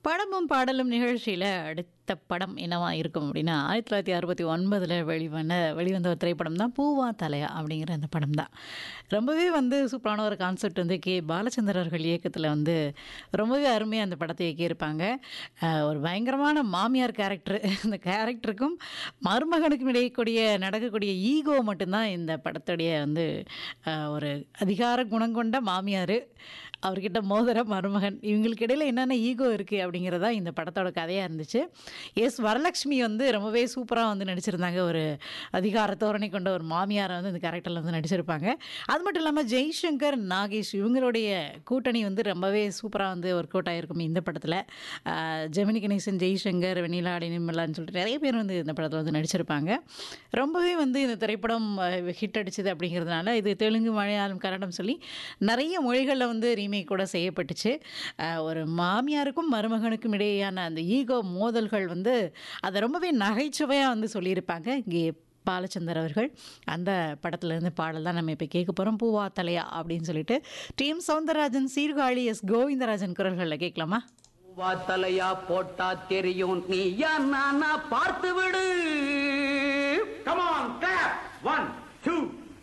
படமும் பாடலும் நிகழ்ச்சியில அடுத்த படம் என்னவா இருக்கும் அப்படின்னா, 1969ல வெளிவந்த ஒரு திரைப்படம் தான் பூவா தலையா அப்படிங்கிற அந்த படம் தான். ரொம்பவே வந்து சூப்பரான ஒரு கான்செப்ட் வந்து பாலச்சந்தர் அவர்கள் இயக்கத்தில வந்து ரொம்பவே அருமையா அந்த படத்த இயக்கியிருப்பாங்க. ஒரு பயங்கரமான மாமியார் கேரக்டர். அந்த கேரக்டருக்கும் மருமகனுக்கும் நடக்கக்கூடிய ஈகோ மட்டும்தான் இந்த படத்துடைய வந்து ஒரு அதிகார குணம் கொண்ட மாமியாரு. அவர்கிட்ட மோதுற மருமகன். இவங்களுக்கு இடையில என்னென்ன ஈகோ இருக்கு அப்படிங்கிறது தான் இந்த படத்தோட கதையா இருந்துச்சு. வரலட்சுமி வந்து ரொம்பவே சூப்பரா வந்து நடிச்சிருந்தாங்க. ஒரு அதிகார தோரணை கொண்ட ஒரு மாமியாரா வந்து இந்த கேரக்டர்ல வந்து நடிச்சிருப்பாங்க. அது மட்டும் இல்லாம ஜெய்சங்கர், நாகேஷ் இவங்களுடைய கூட்டணி வந்து ரொம்பவே சூப்பரா வந்து ஒர்க் அவுட் ஆயிருக்கும் இந்த படத்துல. ஜெமினி கணேசன், ஜெய்சங்கர், வெண்ணிலா, நிர்மலான்னு சொல்லிட்டு நிறைய பேர் வந்து இந்த படத்துல வந்து நடிச்சிருப்பாங்க. ரொம்பவே வந்து இந்த திரைப்படம் ஹிட் அடிச்சது அப்படிங்கிறதுனால இது தெலுங்கு, மலையாளம், கன்னடம் சொல்லி நிறைய மொழிகள்ல வந்து ரீமேக் கூட செய்யப்பட்டுச்சு. ஒரு மாமியாருக்கும் மருமகனுக்கும் இடையேயான அந்த ஈகோ மோதல்கள் வந்து அதை ரொம்பவே நகைச்சுவையாக வந்து சொல்லியிருப்பாங்க இங்கே பாலச்சந்தர் அவர்கள். அந்த படத்துலேருந்து பாடல் தான் நம்ம இப்போ கேட்க போகிறோம். பூவா தலையா அப்படின்னு சொல்லிட்டு டீம் சவுந்தரராஜன், சீர்காழி, எஸ் கோவிந்தராஜன் குரல்களில் கேட்கலாமா? பூவா தலையா போட்டா தெரியும் நீயா நானா பார்த்து விடு. Come on, clap. 1